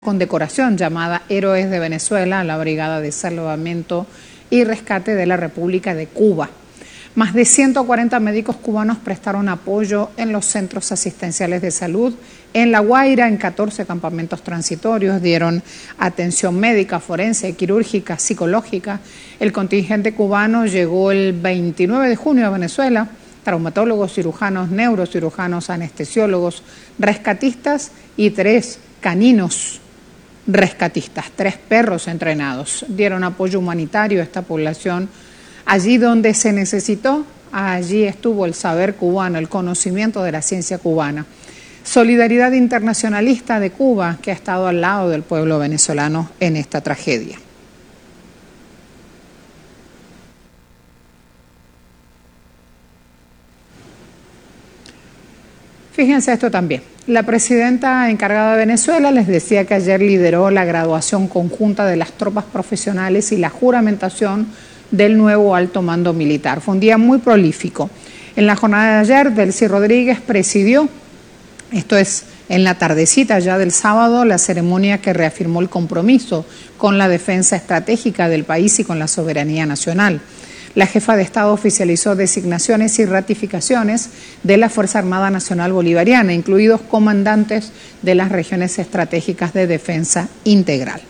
condecoración llamada Héroes de Venezuela, la Brigada de Salvamento y Rescate de la República de Cuba. Más de 140 médicos cubanos prestaron apoyo en los centros asistenciales de salud en La Guaira, en 14 campamentos transitorios, dieron atención médica, forense, quirúrgica, psicológica. El contingente cubano llegó el 29 de junio a Venezuela. Traumatólogos, cirujanos, neurocirujanos, anestesiólogos, rescatistas y 3 caninos rescatistas, 3 perros entrenados. Dieron apoyo humanitario a esta población. Allí donde se necesitó, allí estuvo el saber cubano, el conocimiento de la ciencia cubana. Solidaridad internacionalista de Cuba, que ha estado al lado del pueblo venezolano en esta tragedia. Fíjense esto también. La presidenta encargada de Venezuela les decía que ayer lideró la graduación conjunta de las tropas profesionales y la juramentación del nuevo alto mando militar. Fue un día muy prolífico. En la jornada de ayer, Delcy Rodríguez presidió, esto es en la tardecita ya del sábado, la ceremonia que reafirmó el compromiso con la defensa estratégica del país y con la soberanía nacional. La jefa de Estado oficializó designaciones y ratificaciones de la Fuerza Armada Nacional Bolivariana, incluidos comandantes de las regiones estratégicas de defensa integral.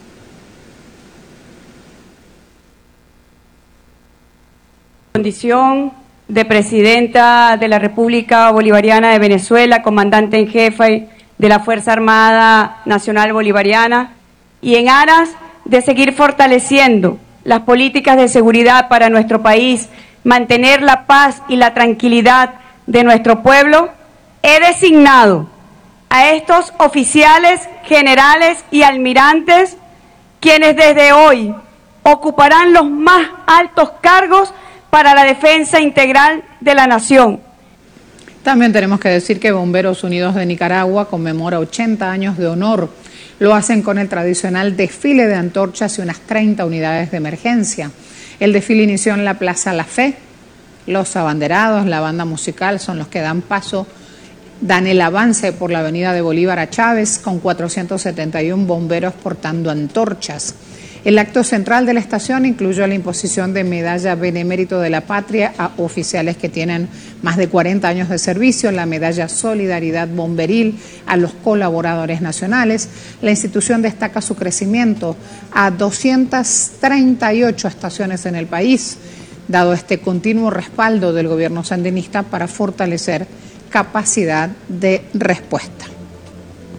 Condición de presidenta de la República Bolivariana de Venezuela, comandante en jefe de la Fuerza Armada Nacional Bolivariana, y en aras de seguir fortaleciendo las políticas de seguridad para nuestro país, mantener la paz y la tranquilidad de nuestro pueblo, he designado a estos oficiales, generales y almirantes, quienes desde hoy ocuparán los más altos cargos para la defensa integral de la nación. También tenemos que decir que Bomberos Unidos de Nicaragua conmemora 80 años de honor. Lo hacen con el tradicional desfile de antorchas y unas 30 unidades de emergencia. El desfile inició en la Plaza La Fe. Los abanderados, la banda musical, son los que dan el avance por la avenida de Bolívar a Chávez, con 471 bomberos portando antorchas. El acto central de la estación incluyó la imposición de medalla Benemérito de la Patria a oficiales que tienen más de 40 años de servicio, la medalla Solidaridad Bomberil a los colaboradores nacionales. La institución destaca su crecimiento a 238 estaciones en el país, dado este continuo respaldo del gobierno sandinista para fortalecer capacidad de respuesta.